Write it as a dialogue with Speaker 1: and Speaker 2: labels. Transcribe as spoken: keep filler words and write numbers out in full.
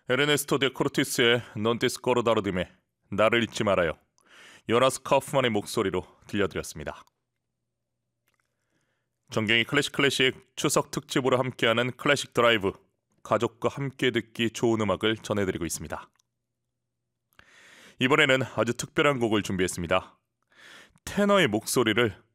Speaker 1: 에르네스토 데 코르티스의 Non ti scordare di me, 나를 잊지 말아요. 요나스 카우프만의 목소리로 들려드렸습니다. 정경이 클래식 클래식 추석 특집으로 함께하는 클래식 드라이브, 가족과 함께 듣기 좋은 음악을 전해드리고 있습니다. 이번에는 아주 특별한 곡을 준비했습니다. 테너의 목소리를